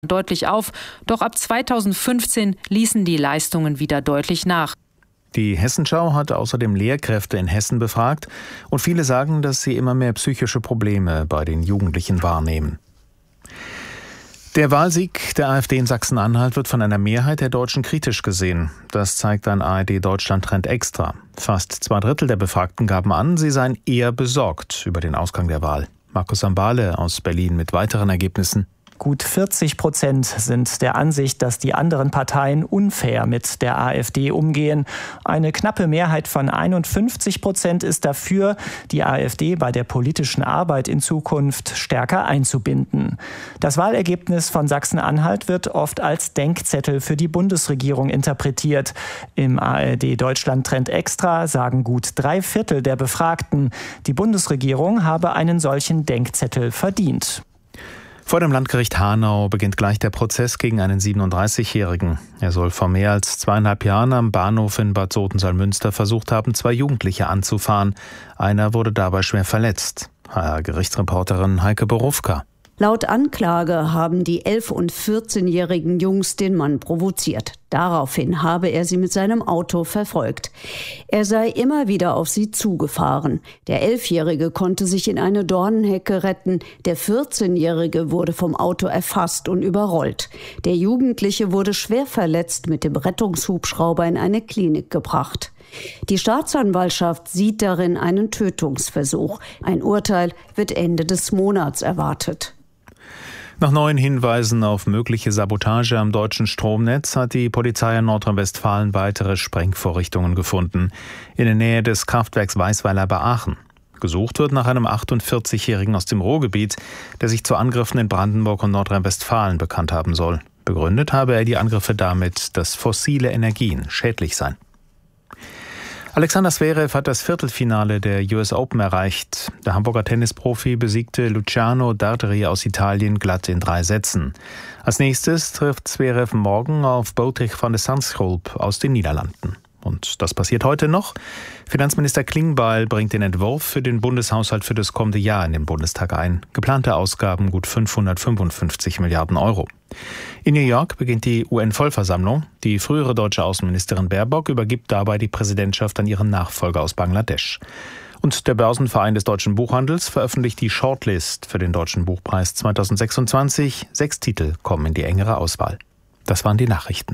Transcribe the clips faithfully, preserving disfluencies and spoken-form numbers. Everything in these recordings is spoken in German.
deutlich auf, doch ab zweitausendfünfzehn ließen die Leistungen wieder deutlich nach. Die Hessenschau hat außerdem Lehrkräfte in Hessen befragt und viele sagen, dass sie immer mehr psychische Probleme bei den Jugendlichen wahrnehmen. Der Wahlsieg der AfD in Sachsen-Anhalt wird von einer Mehrheit der Deutschen kritisch gesehen. Das zeigt ein A R D-Deutschland-Trend extra. Fast zwei Drittel der Befragten gaben an, sie seien eher besorgt über den Ausgang der Wahl. Markus Sambale aus Berlin mit weiteren Ergebnissen. Gut vierzig Prozent sind der Ansicht, dass die anderen Parteien unfair mit der AfD umgehen. Eine knappe Mehrheit von einundfünfzig Prozent ist dafür, die AfD bei der politischen Arbeit in Zukunft stärker einzubinden. Das Wahlergebnis von Sachsen-Anhalt wird oft als Denkzettel für die Bundesregierung interpretiert. Im A R D-Deutschland-Trend extra sagen gut drei Viertel der Befragten, die Bundesregierung habe einen solchen Denkzettel verdient. Vor dem Landgericht Hanau beginnt gleich der Prozess gegen einen siebenunddreißigjährigen. Er soll vor mehr als zweieinhalb Jahren am Bahnhof in Bad Sotensalmünster versucht haben, zwei Jugendliche anzufahren. Einer wurde dabei schwer verletzt. H R-Gerichtsreporterin Heike Borufka. Laut Anklage haben die elf- und vierzehnjährigen Jungs den Mann provoziert. Daraufhin habe er sie mit seinem Auto verfolgt. Er sei immer wieder auf sie zugefahren. Der Elfjährige konnte sich in eine Dornenhecke retten. Der vierzehnjährige wurde vom Auto erfasst und überrollt. Der Jugendliche wurde schwer verletzt mit dem Rettungshubschrauber in eine Klinik gebracht. Die Staatsanwaltschaft sieht darin einen Tötungsversuch. Ein Urteil wird Ende des Monats erwartet. Nach neuen Hinweisen auf mögliche Sabotage am deutschen Stromnetz hat die Polizei in Nordrhein-Westfalen weitere Sprengvorrichtungen gefunden, in der Nähe des Kraftwerks Weißweiler bei Aachen. Gesucht wird nach einem achtundvierzigjährigen aus dem Ruhrgebiet, der sich zu Angriffen in Brandenburg und Nordrhein-Westfalen bekannt haben soll. Begründet habe er die Angriffe damit, dass fossile Energien schädlich seien. Alexander Zverev hat das Viertelfinale der U S Open erreicht. Der Hamburger Tennisprofi besiegte Luciano Darderi aus Italien glatt in drei Sätzen. Als nächstes trifft Zverev morgen auf Botic van de Zandschulp aus den Niederlanden. Und das passiert heute noch. Finanzminister Klingbeil bringt den Entwurf für den Bundeshaushalt für das kommende Jahr in den Bundestag ein. Geplante Ausgaben gut fünfhundertfünfundfünfzig Milliarden Euro. In New York beginnt die U N-Vollversammlung. Die frühere deutsche Außenministerin Baerbock übergibt dabei die Präsidentschaft an ihren Nachfolger aus Bangladesch. Und der Börsenverein des deutschen Buchhandels veröffentlicht die Shortlist für den Deutschen Buchpreis zweitausendsechsundzwanzig. Sechs Titel kommen in die engere Auswahl. Das waren die Nachrichten.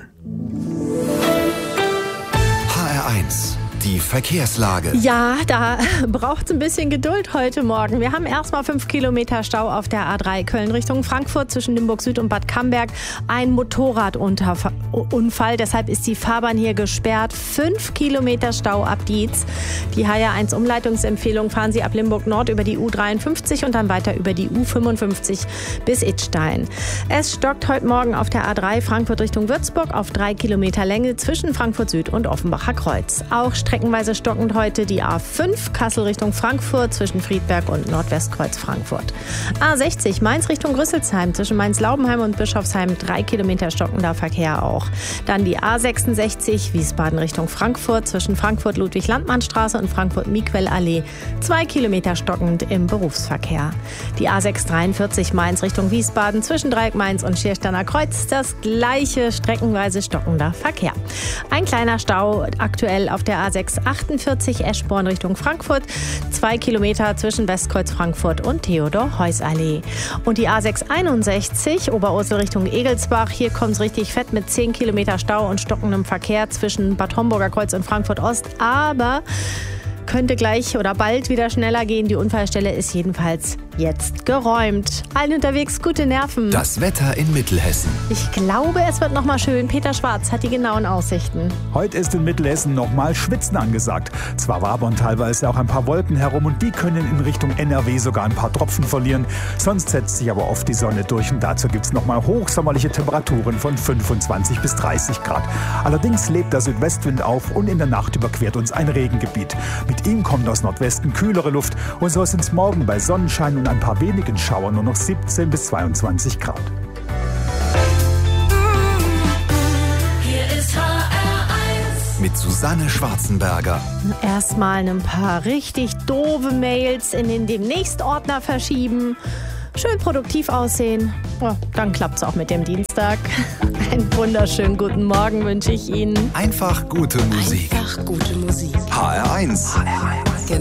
H R eins. Die Verkehrslage. Ja, da braucht es ein bisschen Geduld heute Morgen. Wir haben erstmal fünf Kilometer Stau auf der A drei Köln Richtung Frankfurt zwischen Limburg Süd und Bad Camberg. Ein Motorradunfall, deshalb ist die Fahrbahn hier gesperrt. Fünf Kilometer Stau ab Dietz. Die H R eins Umleitungsempfehlung: fahren Sie ab Limburg Nord über die U dreiundfünfzig und dann weiter über die U fünfundfünfzig bis Idstein. Es stockt heute Morgen auf der A drei Frankfurt Richtung Würzburg auf drei Kilometer Länge zwischen Frankfurt Süd und Offenbacher Kreuz. Auch streckenweise stockend heute die A fünf Kassel Richtung Frankfurt zwischen Friedberg und Nordwestkreuz Frankfurt. A sechzig Mainz Richtung Rüsselsheim zwischen Mainz-Laubenheim und Bischofsheim drei Kilometer stockender Verkehr auch. Dann die A sechsundsechzig Wiesbaden Richtung Frankfurt zwischen Frankfurt-Ludwig-Landmann-Straße und Frankfurt-Miquel-Allee zwei Kilometer stockend im Berufsverkehr. Die A sechshundertdreiundvierzig Mainz Richtung Wiesbaden zwischen Dreieck Mainz und Schiersteiner Kreuz das gleiche streckenweise stockender Verkehr. Ein kleiner Stau aktuell auf der A sechshundertachtundvierzig Eschborn Richtung Frankfurt, zwei Kilometer zwischen Westkreuz Frankfurt und Theodor-Heuss-Allee. Und die A sechshunderteinundsechzig Oberursel Richtung Egelsbach, hier kommt es richtig fett mit zehn Kilometer Stau und stockendem Verkehr zwischen Bad Homburger Kreuz und Frankfurt Ost, aber könnte gleich oder bald wieder schneller gehen. Die Unfallstelle ist jedenfalls jetzt geräumt. Allen unterwegs gute Nerven. Das Wetter in Mittelhessen. Ich glaube, es wird noch mal schön. Peter Schwarz hat die genauen Aussichten. Heute ist in Mittelhessen noch mal Schwitzen angesagt. Zwar wabern teilweise auch ein paar Wolken herum und die können in Richtung N R W sogar ein paar Tropfen verlieren. Sonst setzt sich aber oft die Sonne durch und dazu gibt es noch mal hochsommerliche Temperaturen von fünfundzwanzig bis dreißig Grad. Allerdings lebt der Südwestwind auf und in der Nacht überquert uns ein Regengebiet. Mit ihm kommt aus Nordwesten kühlere Luft und so sind es morgen bei Sonnenschein und ein paar wenigen Schauern nur noch siebzehn bis zweiundzwanzig Grad. Hier ist H R eins mit Susanne Schwarzenberger. Erstmal ein paar richtig doofe Mails in den Demnächst-Ordner verschieben. schön produktiv aussehen. Oh, dann klappt's auch mit dem Dienstag. Einen wunderschönen guten Morgen wünsche ich Ihnen. Einfach gute Musik. Einfach gute Musik. H R eins. H R eins.